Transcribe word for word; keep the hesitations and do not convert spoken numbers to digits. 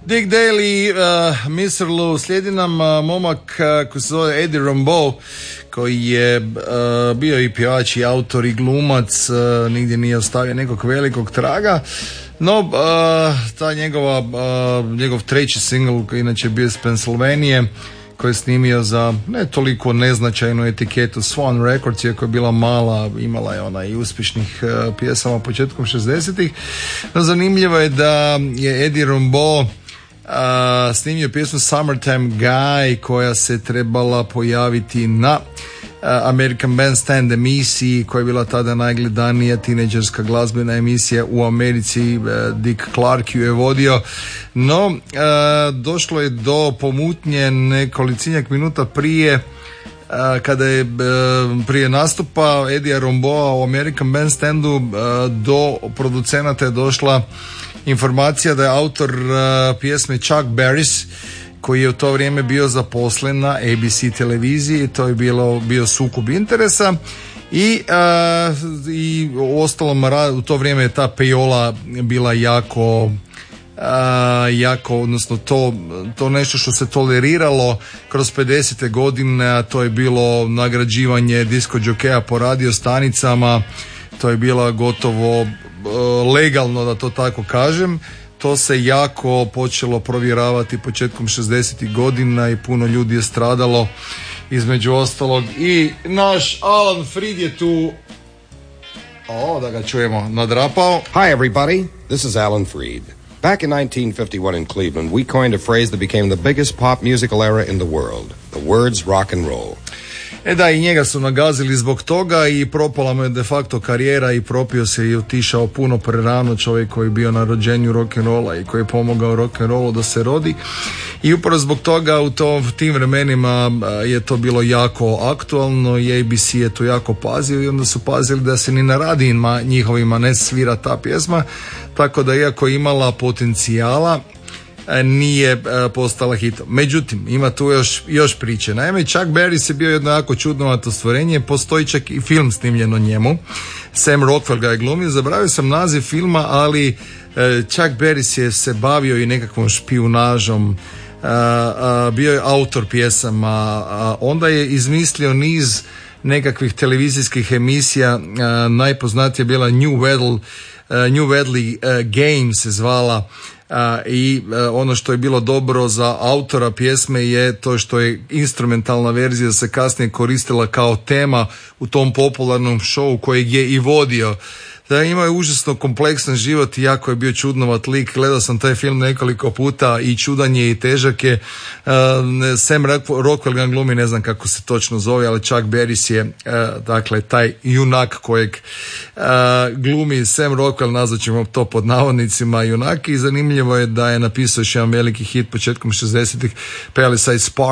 Dick Daley, uh, mister Lou, slijedi nam uh, momak uh, koji se zove Eddie Rambeau, koji je uh, bio i pjevač i autor i glumac, uh, nigdje nije ostavio nekog velikog traga. No, uh, ta njegova, uh, njegov treći singl, koji inače bio iz Pennsylvanije, koji je snimio za ne toliko neznačajnu etiketu Swan Records, iako je bila mala, imala je ona i uspješnih uh, pjesama početkom šezdesetih. No, zanimljivo je da je Eddie Rambeau Uh, snimio pjesmu Summertime Guy, koja se trebala pojaviti na uh, American Bandstand emisiji, koja je bila tada najgledanija tineđerska glazbena emisija u Americi. uh, Dick Clark ju je vodio, no uh, došlo je do pomutnje nekolicijenjak minuta prije uh, kada je uh, prije nastupa Eddie Rambeaua u American Bandstandu uh, do producenata je došla informacija da je autor uh, pjesme Chuck Barris, koji je u to vrijeme bio zaposlen na A B C televiziji. To je bilo, bio sukob interesa i, uh, i u ostalom u to vrijeme je ta pejola bila jako uh, jako, odnosno to, to nešto što se toleriralo kroz pedesete godine. To je bilo nagrađivanje disko džokeja po radio stanicama. To je bila gotovo legalno, da to tako kažem. To se jako počelo provjeravati početkom šezdesetih godina i puno ljudi je stradalo, između ostalog i naš Alan Freed je tu, o, da ga čujemo, nadrapao. Hi everybody, this is Alan Freed. Back in nineteen fifty-one in Cleveland, we coined a phrase that became the biggest pop musical era in the world. The words rock and roll. E da, i njega su nagazili zbog toga i propala mu je de facto karijera i propio se i otišao puno prerano, čovjek koji je bio na rođenju rock'n'rolla i koji je pomogao rock'n'rollu da se rodi. I upravo zbog toga u tom, tim vremenima je to bilo jako aktualno i A B C je to jako pazio i onda su pazili da se ni na radijima njihovima ne svira ta pjesma, tako da iako je imala potencijala, nije postala hitom. Međutim, ima tu još, još priče. Naime, Chuck Barris je bio jedno jako čudnovato stvorenje, postoji čak i film snimljen o njemu. Sam Rockwell ga je glumio, zabravio sam naziv filma, ali Chuck Barris je se bavio i nekakvom špijunažom, bio je autor pjesama, onda je izmislio niz nekakvih televizijskih emisija, najpoznatija je bila New Wedley, New Wedley Game se zvala. Uh, i uh, ono što je bilo dobro za autora pjesme je to što je instrumentalna verzija se kasnije koristila kao tema u tom popularnom šovu kojeg je i vodio. Da, imao je užasno kompleksan život i jako je bio čudnovat lik. Gledao sam taj film nekoliko puta i čudan je i težak je. Uh, Sam Rockwell ga glumi, ne znam kako se točno zove, ali Chuck Barris je uh, dakle taj junak kojeg uh, glumi Sam Rockwell, nazvat ćemo to pod navodnicima junak. I zanimljivo je da je napisao još jedan veliki hit početkom šezdesetih, Palisade Spark.